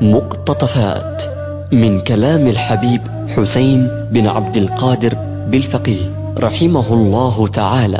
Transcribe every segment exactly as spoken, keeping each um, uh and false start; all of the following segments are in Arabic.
مقتطفات من كلام الحبيب حسين بن عبد القادر بالفقيه رحمه الله تعالى.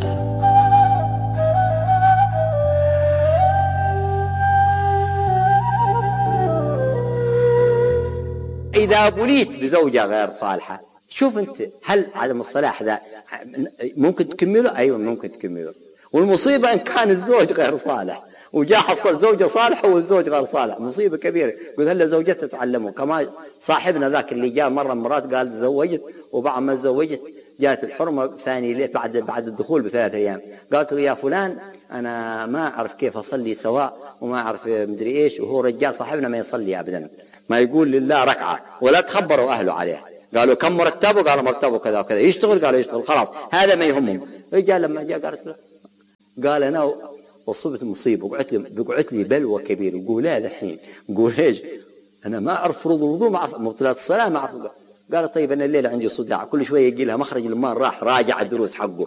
إذا بليت بزوجة غير صالحة، شوف أنت هل عدم الصلاح ذا ممكن تكمله؟ أيوة ممكن تكمله. والمصيبة إن كان الزوج غير صالح وجاء حصل زوجة صالحة والزوج غير صالح، مصيبة كبيرة. يقول هلا زوجته تعلمه. كما صاحبنا ذاك اللي جاء مرة مرات قال تزوجت، وبعد ما تزوجت جاءت الحرمة ثاني ليلة بعد بعد الدخول بثلاث أيام، قالت له يا فلان أنا ما أعرف كيف أصلي سواء وما أعرف مدري إيش، وهو رجال صاحبنا ما يصلي أبدا، ما يقول لله ركعة ولا تخبروا أهله عليه. قالوا كم مرتبه؟ قال مرتبه كذا وكذا. يشتغل؟ قالوا يشتغل. خلاص هذا ما يهمهم. رجال لما جاء قالت له قال أنا وصبت مصيبة وقعت لي بقعت لي بلوى كبير. يقول لا الحين يقول ايش؟ أنا ما أعرف فروض الوضوء، ما أعرف مبطلات الصلاة، ما أعرف. قال طيب أنا الليلة عندي صداع، كل شوية يجي لها مخرج الماء، راح راجع الدروس حقه.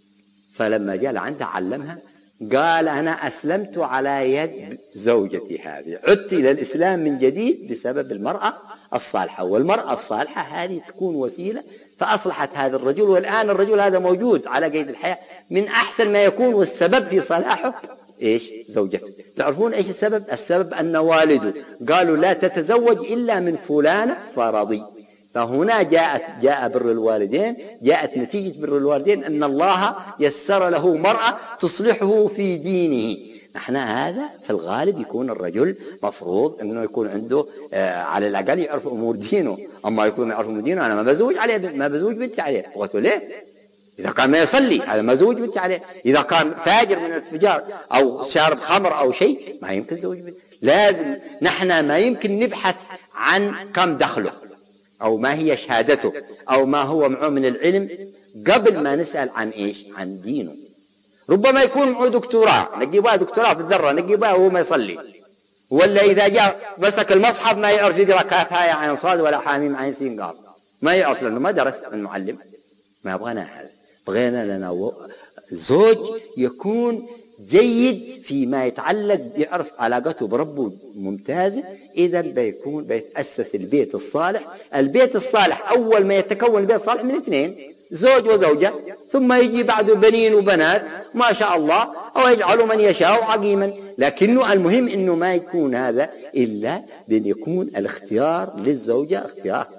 فلما جاء لعندها علمها، قال أنا أسلمت على يد زوجتي هذه، عدت إلى الإسلام من جديد بسبب المرأة الصالحة. والمرأة الصالحة هذه تكون وسيلة فأصلحت هذا الرجل، والآن الرجل هذا موجود على قيد الحياة من أحسن ما يكون. والسبب في صلاحه إيش؟ زوجته. تعرفون إيش السبب؟ السبب أن والده قالوا لا تتزوج إلا من فلانة فرضي. فهنا جاءت جاء بر الوالدين، جاءت نتيجة بر الوالدين أن الله يسر له مرأة تصلحه في دينه. نحن هذا في الغالب يكون الرجل مفروض أنه يكون عنده آه على الأقل يعرف أمور دينه. أما يكون يعرف أمور دينه أنا ما بزوج عليه، ما بزوج بنتي عليه. قلت ليه؟ إذا كان ما يصلي هذا ما زوج بنتي عليه. إذا كان فاجر من الفجار أو شارب خمر أو شيء ما يمكن زوج بنتي. لازم نحن ما يمكن نبحث عن كم دخله أو ما هي شهادته أو ما هو معه من العلم قبل ما نسأل عن إيش؟ عن دينه. ربما يكون معه دكتوراه، نجيبها دكتوراه في الذرة نجيبها وهو ما يصلي، ولا إذا جاء مسك المصحف ما يعرف يقرأ كاف هاء عين صاد ولا حاميم عين سين قاف، ما يعرف لأنه ما درس المعلم. ما بغينا هذا، بغينا لنا زوج يكون جيد فيما يتعلق يعرف علاقته بربه ممتازة. إذا بيكون بيتأسس البيت الصالح. البيت الصالح أول ما يتكون البيت الصالح من اثنين، زوج وزوجة، ثم يجي بعده بنين وبنات ما شاء الله، أو يجعل من يشاء عقيما. لكنه المهم إنه ما يكون هذا إلا بأن يكون الاختيار للزوجة اختيار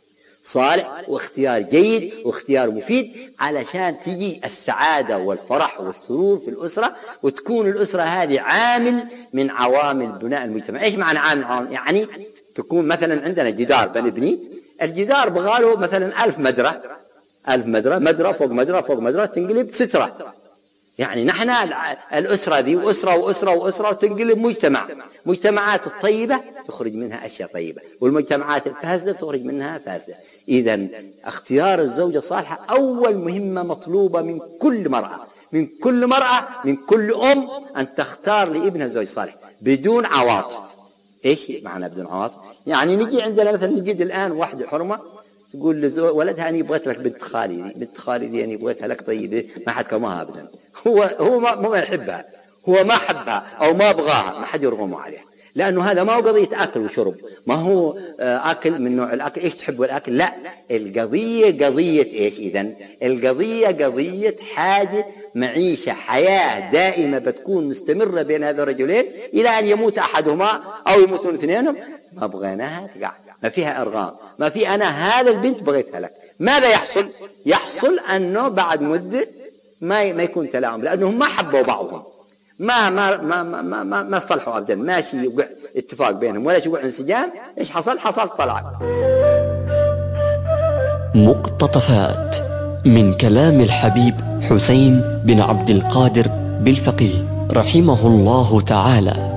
صالح واختيار جيد واختيار مفيد، علشان تجي السعادة والفرح والسرور في الأسرة، وتكون الأسرة هذه عامل من عوامل بناء المجتمع. إيش معنى عامل عوامل؟ يعني تكون مثلا عندنا جدار بنبني، الجدار بغاله مثلا ألف مدرة، ألف مدرة، مدرة فوق مدرة فوق مدرة تنقلب سترة. يعني نحن الأسرة ذي وأسرة وأسرة وأسرة وتنقلب مجتمع. مجتمعات الطيبة تخرج منها أشياء طيبة، والمجتمعات الفاسدة تخرج منها فاسدة. إذن اختيار الزوجة الصالحة أول مهمة مطلوبة من كل مرأة، من كل مرأة، من كل أم، أن تختار لابنها الزوج الصالح بدون عواطف. إيش معنى بدون عواطف؟ يعني نجي عندنا مثلا نجد الآن واحدة حرمة تقول لولدها أنا بغيت لك بنت خالي دي، بنت خالي دي أنا بغيتها لك طيبة ما حد كرمها أبدا. هو هو ما ما يحبها، هو ما حبها أو ما بغاها، ما حد يرغمه عليها، لأنه هذا ما هو قضية أكل وشرب، ما هو أكل من نوع الأكل إيش تحب الأكل، لا، القضية قضية إيش؟ إذن القضية قضية حاجة معيشة، حياة دائمة بتكون مستمرة بين هذا الرجلين إلى أن يموت أحدهما أو يموتون اثنينهم. ما بغيناها تقع، ما فيها إرغام، ما في أنا هذا البنت بغيتها لك. ماذا يحصل؟ يحصل أنه بعد مدة ما ما يكون تلاعب، لأنهم ما حبوا بعضهم، ما ما ما ما ما, ما صلحوا أبدا، ماشي يوقع اتفاق بينهم ولا يوقع انسجام. إيش حصل؟ حصل طلاق. مقتطفات من كلام الحبيب حسين بن عبد القادر بالفقيه رحمه الله تعالى.